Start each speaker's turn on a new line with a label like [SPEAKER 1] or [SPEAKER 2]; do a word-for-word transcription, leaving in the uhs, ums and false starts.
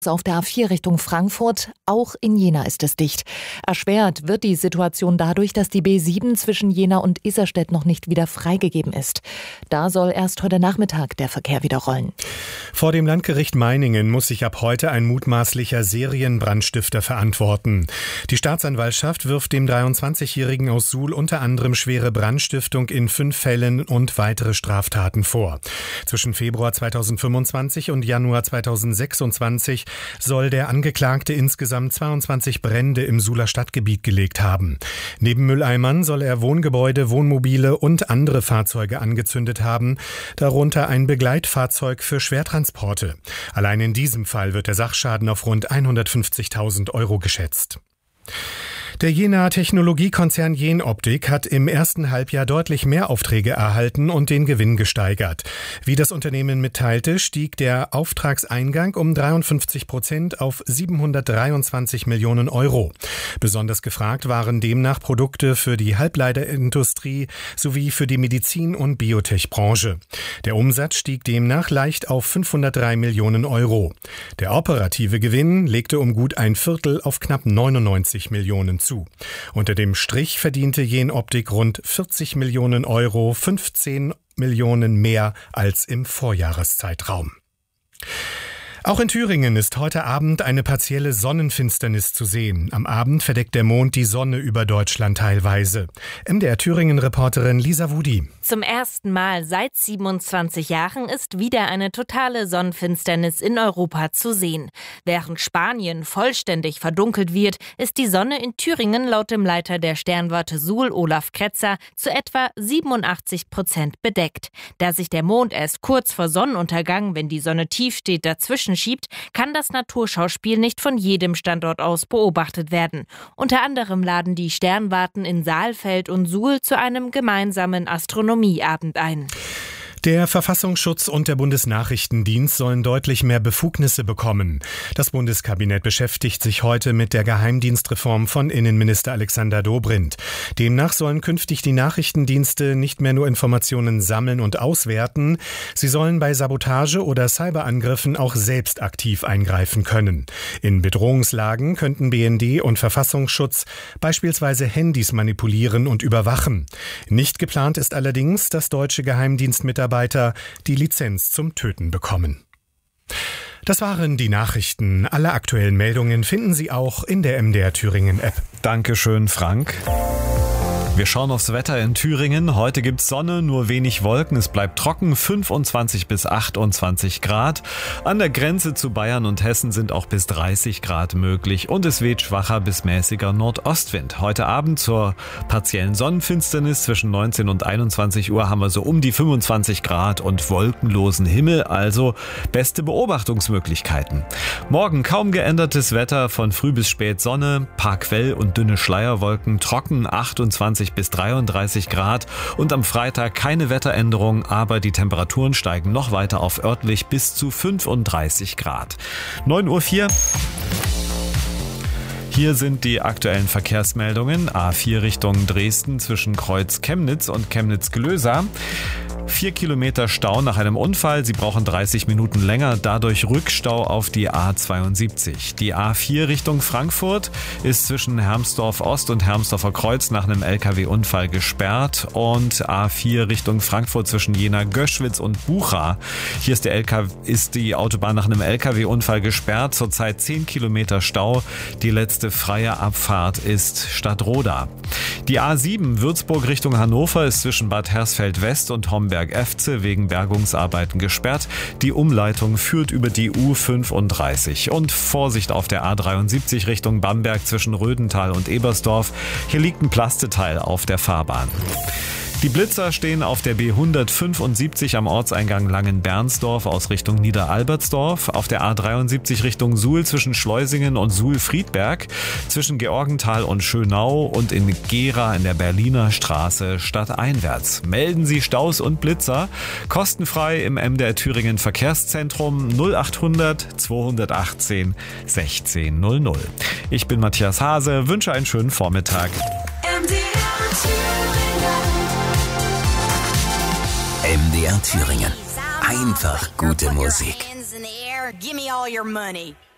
[SPEAKER 1] Auf der A vier Richtung Frankfurt, auch in Jena ist es dicht. Erschwert wird die Situation dadurch, dass die B sieben zwischen Jena und Isarstedt noch nicht wieder freigegeben ist. Da soll erst heute Nachmittag der Verkehr wieder rollen.
[SPEAKER 2] Vor dem Landgericht Meiningen muss sich ab heute ein mutmaßlicher Serienbrandstifter verantworten. Die Staatsanwaltschaft wirft dem dreiundzwanzigjährigen aus Suhl unter anderem schwere Brandstiftung in fünf Fällen und weitere Straftaten vor. Zwischen Februar zweitausendfünfundzwanzig und Januar zweitausendsechsundzwanzig soll der Angeklagte insgesamt zweiundzwanzig Brände im Suhler Stadtgebiet gelegt haben. Neben Mülleimern soll er Wohngebäude, Wohnmobile und andere Fahrzeuge angezündet haben, darunter ein Begleitfahrzeug für Schwertransporte. Allein in diesem Fall wird der Sachschaden auf rund hundertfünfzigtausend Euro geschätzt. Der Jenaer Technologiekonzern Jenoptik hat im ersten Halbjahr deutlich mehr Aufträge erhalten und den Gewinn gesteigert. Wie das Unternehmen mitteilte, stieg der Auftragseingang um dreiundfünfzig Prozent auf siebenhundertdreiundzwanzig Millionen Euro. Besonders gefragt waren demnach Produkte für die Halbleiterindustrie sowie für die Medizin- und Biotech-Branche. Der Umsatz stieg demnach leicht auf fünfhundertdrei Millionen Euro. Der operative Gewinn legte um gut ein Viertel auf knapp neunundneunzig Millionen zu. Unter dem Strich verdiente Jenoptik rund vierzig Millionen Euro, fünfzehn Millionen mehr als im Vorjahreszeitraum. Auch in Thüringen ist heute Abend eine partielle Sonnenfinsternis zu sehen. Am Abend verdeckt der Mond die Sonne über Deutschland teilweise. M D R Thüringen-Reporterin Lisa Wudi.
[SPEAKER 3] Zum ersten Mal seit siebenundzwanzig Jahren ist wieder eine totale Sonnenfinsternis in Europa zu sehen. Während Spanien vollständig verdunkelt wird, ist die Sonne in Thüringen laut dem Leiter der Sternwarte Suhl, Olaf Kretzer, zu etwa siebenundachtzig Prozent bedeckt. Da sich der Mond erst kurz vor Sonnenuntergang, wenn die Sonne tief steht, dazwischen schiebt, kann das Naturschauspiel nicht von jedem Standort aus beobachtet werden. Unter anderem laden die Sternwarten in Saalfeld und Suhl zu einem gemeinsamen Astronomieabend ein.
[SPEAKER 2] Der Verfassungsschutz und der Bundesnachrichtendienst sollen deutlich mehr Befugnisse bekommen. Das Bundeskabinett beschäftigt sich heute mit der Geheimdienstreform von Innenminister Alexander Dobrindt. Demnach sollen künftig die Nachrichtendienste nicht mehr nur Informationen sammeln und auswerten, sie sollen bei Sabotage oder Cyberangriffen auch selbst aktiv eingreifen können. In Bedrohungslagen könnten B N D und Verfassungsschutz beispielsweise Handys manipulieren und überwachen. Nicht geplant ist allerdings, dass deutsche Geheimdienstmitarbeiter die Lizenz zum Töten bekommen. Das waren die Nachrichten. Alle aktuellen Meldungen finden Sie auch in der M D R Thüringen App.
[SPEAKER 4] Dankeschön, Frank. Wir schauen aufs Wetter in Thüringen. Heute gibt's Sonne, nur wenig Wolken. Es bleibt trocken, fünfundzwanzig bis achtundzwanzig Grad. An der Grenze zu Bayern und Hessen sind auch bis dreißig Grad möglich. Und es weht schwacher bis mäßiger Nordostwind. Heute Abend zur partiellen Sonnenfinsternis zwischen neunzehn und einundzwanzig Uhr haben wir so um die fünfundzwanzig Grad und wolkenlosen Himmel. Also beste Beobachtungsmöglichkeiten. Morgen kaum geändertes Wetter, von früh bis spät Sonne, paar Quell- und dünne Schleierwolken, trocken achtundzwanzig bis dreiunddreißig Grad und am Freitag keine Wetteränderung, aber die Temperaturen steigen noch weiter auf örtlich bis zu fünfunddreißig Grad. neun Uhr vier. Hier sind die aktuellen Verkehrsmeldungen. A vier Richtung Dresden zwischen Kreuz Chemnitz und Chemnitz-Glösa. Vier Kilometer Stau nach einem Unfall. Sie brauchen dreißig Minuten länger. Dadurch Rückstau auf die A zweiundsiebzig. Die A vier Richtung Frankfurt ist zwischen Hermsdorf Ost und Hermsdorfer Kreuz nach einem L K W-Unfall gesperrt. Und A vier Richtung Frankfurt zwischen Jena, Göschwitz und Bucha. Hier ist, der L K W, ist die Autobahn nach einem L K W-Unfall gesperrt. Zurzeit zehn Kilometer Stau. Die letzte freie Abfahrt ist Stadtroda. Die A sieben Würzburg Richtung Hannover ist zwischen Bad Hersfeld West und Homberg-Efze wegen Bergungsarbeiten gesperrt. Die Umleitung führt über die U fünfunddreißig. Und Vorsicht auf der A dreiundsiebzig Richtung Bamberg zwischen Rödental und Ebersdorf. Hier liegt ein Plasteteil auf der Fahrbahn. Die Blitzer stehen auf der B hundertfünfundsiebzig am Ortseingang Langenbernsdorf aus Richtung Niederalbertsdorf, auf der A dreiundsiebzig Richtung Suhl zwischen Schleusingen und Suhl-Friedberg, zwischen Georgenthal und Schönau und in Gera in der Berliner Straße stadteinwärts. Melden Sie Staus und Blitzer kostenfrei im M D R Thüringen Verkehrszentrum null achthundert zweihundertachtzehn sechzehn null null. Ich bin Matthias Hase, wünsche einen schönen Vormittag.
[SPEAKER 5] M D R M D R Thüringen. Einfach gute Musik.
[SPEAKER 6] Give me all your money.